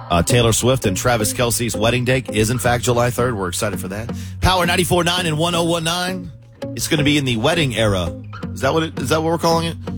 Taylor Swift and Travis Kelce's wedding date is, in fact, July 3rd. We're excited for that. Power 94.9 and 101.9. It's going to be in the wedding era. Is that what we're calling it?